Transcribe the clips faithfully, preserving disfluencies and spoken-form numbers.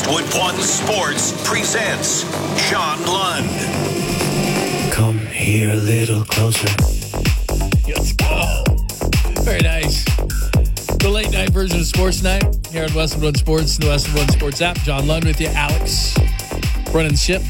Redwood One Sports presents John Lund. Come here a little closer. Let's go. Very nice. The late night version of Sports Night here at Westwood One Sports, the Westwood One Sports app. John Lund with you, Alex running the ship.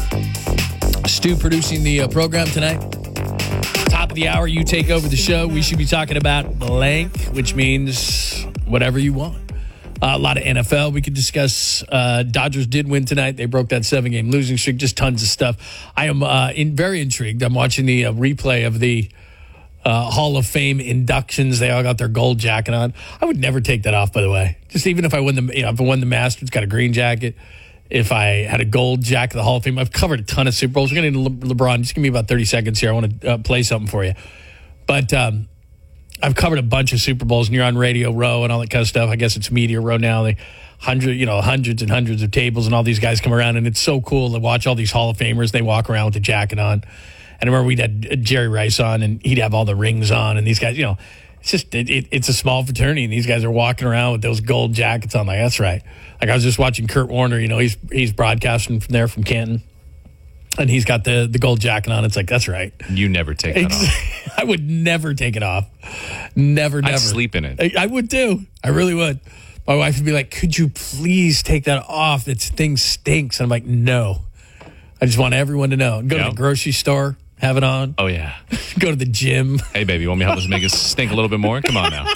Stu producing the uh, program tonight. Top of the hour, you take over the show. We should be talking about blank, which means whatever you want. Uh, a lot of N F L we could discuss. Uh, Dodgers did win tonight. They broke that seven-game losing streak. Just tons of stuff. I am uh, in, very intrigued. I'm watching the uh, replay of the uh, Hall of Fame inductions. They all got their gold jacket on. I would never take that off, by the way. Just even if I won the, you know, if I won the Masters, got a green jacket. If I had a gold jacket of the Hall of Fame, I've covered a ton of Super Bowls. We're going to Le- LeBron. Just give me about thirty seconds here. I want to uh, play something for you. But um, I've covered a bunch of Super Bowls, and you're on Radio Row and all that kind of stuff. I guess it's Media Row now. They hundred, you know, hundreds and hundreds of tables, and all these guys come around, and it's so cool to watch all these Hall of Famers. They walk around with the jacket on. And I remember we had Jerry Rice on, and he'd have all the rings on, and these guys, you know, it's just it, it, it's a small fraternity, and these guys are walking around with those gold jackets on. Like, that's right. Like, I was just watching Kurt Warner. You know, he's he's broadcasting from there from Canton, and he's got the the gold jacket on. It's like, that's right. You never take that off. I would never take it off. Never, never. I'd sleep in it. I, I would too. I really would. My wife would be like, could you please take that off? That thing stinks. And I'm like, no. I just want everyone to know. Go Yep. to the grocery store, have it on. Oh, yeah. Go to the gym. Hey, baby, you want me to help us make it stink a little bit more? Come on now.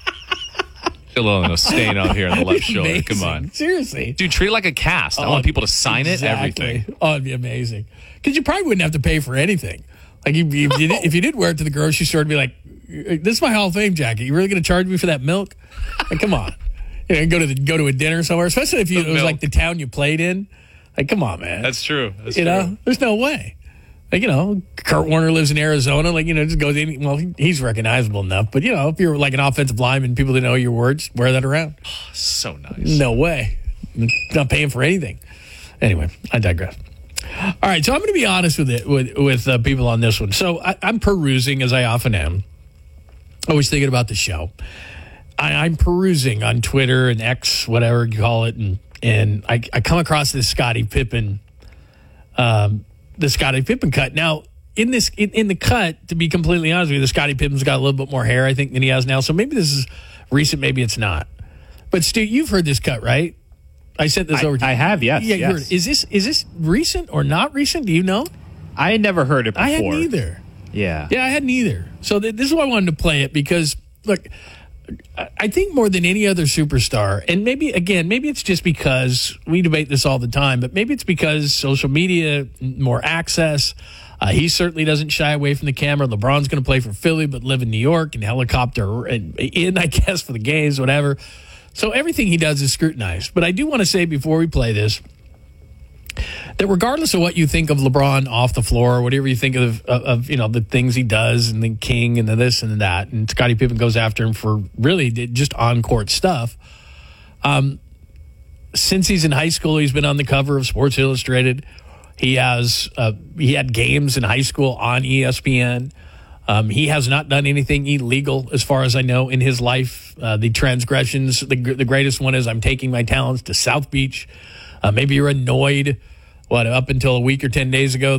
A little stain out here on the left shoulder. Amazing. Come on. Seriously. Dude, treat it like a cast. I Oh, want people to sign exactly. it, everything. Oh, it'd be amazing. Because you probably wouldn't have to pay for anything. Like, if you, if, you did, if you did wear it to the grocery store, it'd be like, this is my Hall of Fame jacket. You really going to charge me for that milk? Like, come on. You know, go to the, go to a dinner somewhere, especially if you, it was milk. like the town you played in. Like, come on, man. That's true. That's you true. know, there's no way. Like, you know, Kurt Warner lives in Arizona. Like, you know, just goes in. Well, he's recognizable enough. But, you know, if you're like an offensive lineman, people that know your words, wear that around. So nice. No way. Not paying for anything. Anyway, I digress. All right, so I'm going to be honest with it with with uh, people on this one. So I, I'm perusing, as I often am, always thinking about the show. I, I'm perusing on Twitter and X, whatever you call it, and and I, I come across this Scottie Pippen, um, the Scottie Pippen cut. Now, in this in, in the cut, to be completely honest with you, the Scottie Pippen's got a little bit more hair, I think, than he has now. So maybe this is recent, maybe it's not. But Stu, you've heard this cut, right? I sent this I, over to you. I have, yes. Yeah, you yes. heard it. Is this is this recent or not recent? Do you know? I had never heard it before. I hadn't either. Yeah. Yeah, I hadn't either. So th- this is why I wanted to play it because, look, I-, I think more than any other superstar, and maybe, again, maybe it's just because we debate this all the time, but maybe it's because social media, more access. Uh, he certainly doesn't shy away from the camera. LeBron's going to play for Philly, but live in New York and helicopter and in, I guess, for the games, whatever. So everything he does is scrutinized. But I do want to say before we play this that regardless of what you think of LeBron off the floor, or whatever you think of, of, of you know, the things he does and the king and the this and the that, and Scottie Pippen goes after him for really just on-court stuff. Um, since he's in high school, he's been on the cover of Sports Illustrated. He has uh, he had games in high school on E S P N. Um, he has not done anything illegal, as far as I know, in his life. Uh, the transgressions, the, the greatest one is I'm taking my talents to South Beach. Uh, maybe you're annoyed, what, up until a week or ten days ago,